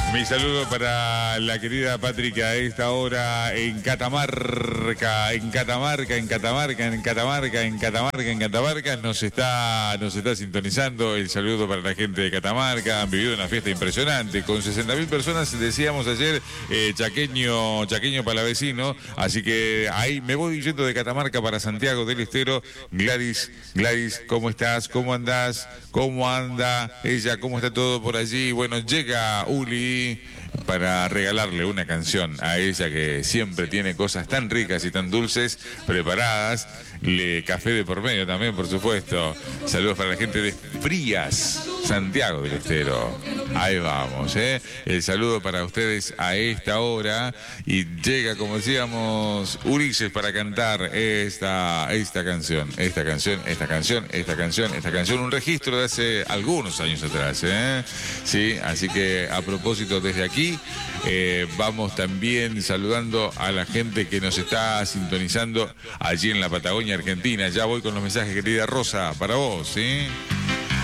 Mi saludo para la querida Patrick a esta hora en Catamarca, en Catamarca, en Catamarca, en Catamarca, en Catamarca, en Catamarca. Nos está sintonizando. El saludo para la gente de Catamarca. Han vivido una fiesta impresionante con 60.000 personas, decíamos ayer, chaqueño palavecino. Así que ahí me voy yendo de Catamarca para Santiago del Estero. Gladys, ¿cómo estás? ¿Cómo andás? ¿Cómo anda ella? ¿Cómo está todo por allí? Bueno, llega Uli para regalarle una canción a ella que siempre tiene cosas tan ricas y tan dulces preparadas. Café de por medio también, por supuesto. Saludos para la gente de Frías, Santiago del Estero. Ahí vamos, ¿eh? El saludo para ustedes a esta hora. Y llega, como decíamos, Ulises para cantar esta canción. Un registro de hace algunos años atrás, ¿eh? Sí, así que a propósito, desde aquí vamos también saludando a la gente que nos está sintonizando allí en la Patagonia Argentina. Ya voy con los mensajes, querida Rosa, para vos, ¿sí?